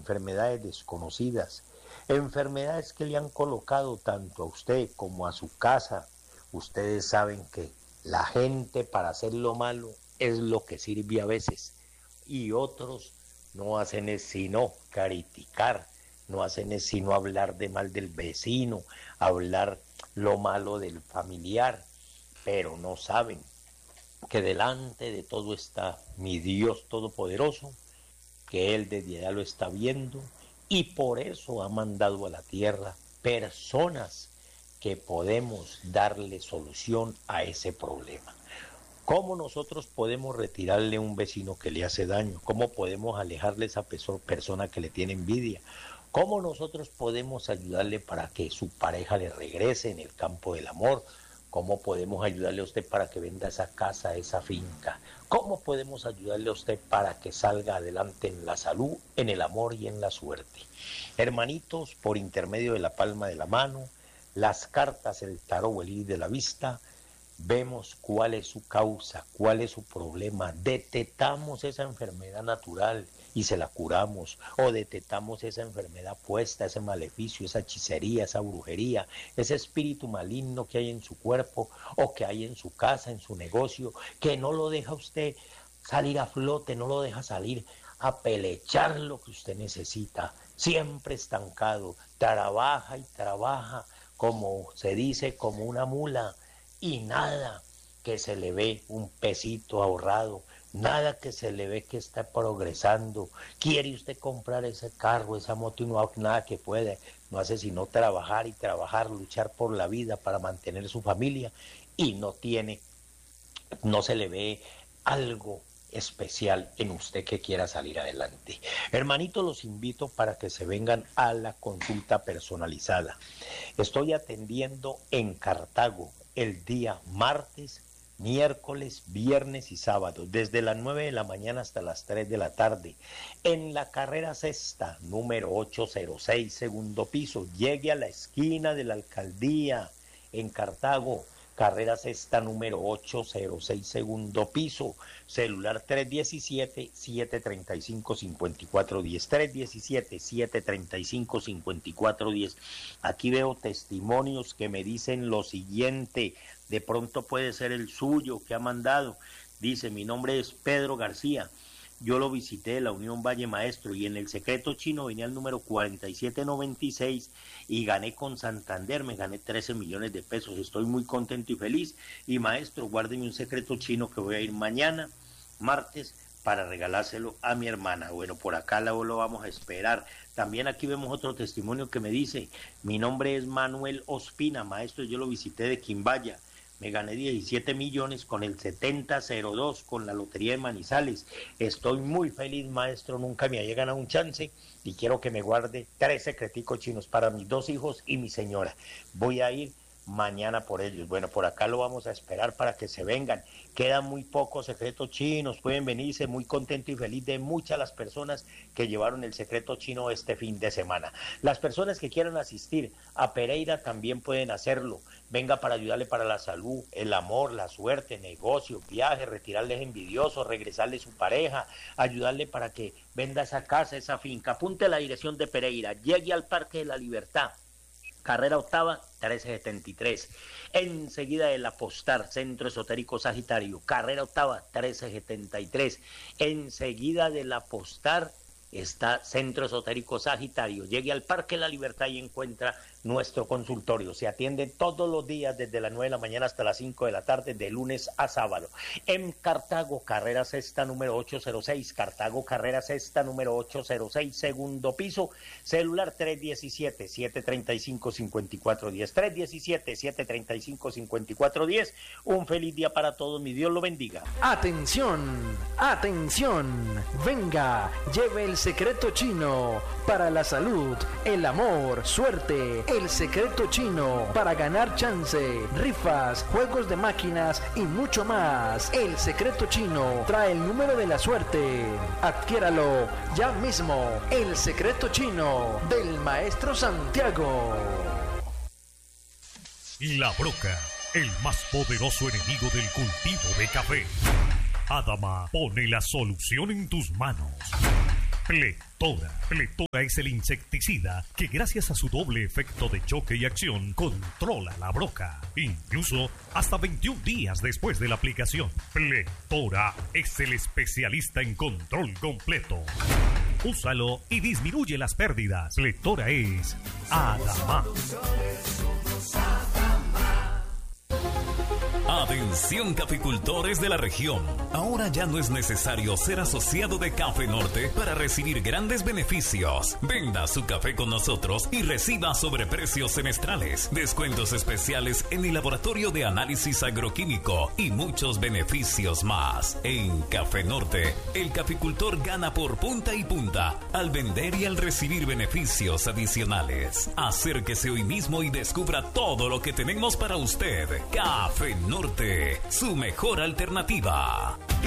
enfermedades desconocidas, enfermedades que le han colocado tanto a usted como a su casa. Ustedes saben que la gente para hacer lo malo es lo que sirve a veces, y otros no hacen es sino criticar, no hacen es sino hablar de mal del vecino, hablar lo malo del familiar, pero no saben que delante de todo está mi Dios Todopoderoso, que Él desde allá lo está viendo, y por eso ha mandado a la tierra personas que podemos darle solución a ese problema. ¿Cómo nosotros podemos retirarle a un vecino que le hace daño? ¿Cómo podemos alejarle a esa persona que le tiene envidia? ¿Cómo nosotros podemos ayudarle para que su pareja le regrese en el campo del amor? ¿Cómo podemos ayudarle a usted para que venda esa casa, esa finca? ¿Cómo podemos ayudarle a usted para que salga adelante en la salud, en el amor y en la suerte? Hermanitos, por intermedio de la palma de la mano, las cartas, el tarot o el iris de la vista, vemos cuál es su causa, cuál es su problema, detectamos esa enfermedad natural y se la curamos, o detectamos esa enfermedad puesta, ese maleficio, esa hechicería, esa brujería, ese espíritu maligno que hay en su cuerpo o que hay en su casa, en su negocio, que no lo deja usted salir a flote, no lo deja salir a pelechar lo que usted necesita, siempre estancado, trabaja y trabaja, como se dice, como una mula, y nada que se le ve un pesito ahorrado, nada que se le ve que está progresando. Quiere usted comprar ese carro, esa moto, y no nada que puede, no hace sino trabajar y trabajar, luchar por la vida para mantener su familia, y no se le ve algo especial en usted que quiera salir adelante. Hermanito, los invito para que se vengan a la consulta personalizada. Estoy atendiendo en Cartago el día martes, miércoles, viernes y sábado, desde las 9 de la mañana hasta las 3 de la tarde, en la carrera sexta, número 806, segundo piso. Llegue a la esquina de la alcaldía en Cartago, carrera sexta, número 806, segundo piso, celular 317-735-5410, 317-735-5410. Aquí veo testimonios que me dicen lo siguiente, de pronto puede ser el suyo que ha mandado. Dice: mi nombre es Pedro García, yo lo visité, la Unión Valle Maestro, y en el secreto chino venía el número 4796 y gané con Santander, me gané 13 millones de pesos, estoy muy contento y feliz. Y maestro, guárdeme un secreto chino que voy a ir mañana, martes, para regalárselo a mi hermana. Bueno, por acá lo vamos a esperar. También aquí vemos otro testimonio que me dice: mi nombre es Manuel Ospina, maestro, yo lo visité de Quimbaya. Me gané 17 millones con el 7002 con la Lotería de Manizales. Estoy muy feliz, maestro, nunca me haya ganado un chance y quiero que me guarde 3 secreticos chinos para mis 2 hijos y mi señora. Voy a ir mañana por ellos. Bueno, por acá lo vamos a esperar para que se vengan. Quedan muy pocos secretos chinos, pueden venirse. Muy contento y feliz de muchas las personas que llevaron el secreto chino este fin de semana. Las personas que quieran asistir a Pereira también pueden hacerlo. Venga para ayudarle para la salud, el amor, la suerte, negocio, viaje, retirarles envidiosos, regresarle su pareja, ayudarle para que venda esa casa, esa finca. Apunte la dirección de Pereira, llegue al Parque de la Libertad, carrera octava, 1373. Enseguida del Apostar, Centro Esotérico Sagitario, carrera octava, 1373. Enseguida del Apostar está Centro Esotérico Sagitario. Llegue al Parque de la Libertad y encuentra nuestro consultorio. Se atiende todos los días desde las 9 de la mañana hasta las 5 de la tarde, de lunes a sábado. En Cartago, carrera sexta, número 806. Cartago, carrera sexta, número 806, segundo piso. Celular 317-735-5410. 317-735-5410. Un feliz día para todos. Mi Dios lo bendiga. Atención, atención. Venga, lleve el secreto chino para la salud, el amor, suerte. El secreto chino para ganar chance, rifas, juegos de máquinas y mucho más. El secreto chino trae el número de la suerte. Adquiéralo ya mismo. El secreto chino del maestro Santiago. La broca, el más poderoso enemigo del cultivo de café. Adama pone la solución en tus manos. Flectora. Flectora es el insecticida que gracias a su doble efecto de choque y acción controla la broca, incluso hasta 21 días después de la aplicación. Flectora es el especialista en control completo. Úsalo y disminuye las pérdidas. Flectora es Adama. Atención caficultores de la región. Ahora ya no es necesario ser asociado de Café Norte para recibir grandes beneficios. Venda su café con nosotros y reciba sobreprecios semestrales, descuentos especiales en el laboratorio de análisis agroquímico y muchos beneficios más. En Café Norte, el caficultor gana por punta y punta al vender y al recibir beneficios adicionales. Acérquese hoy mismo y descubra todo lo que tenemos para usted. Café Norte, su mejor alternativa.